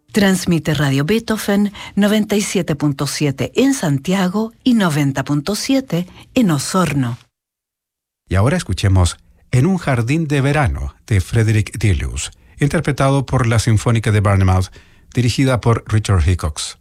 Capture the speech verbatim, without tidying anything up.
Transmite Radio Beethoven noventa y siete punto siete en Santiago y noventa punto siete en Osorno. Y ahora escuchemos En un jardín de verano de Frederick Delius, interpretado por la Sinfónica de Bournemouth, dirigida por Richard Hickox.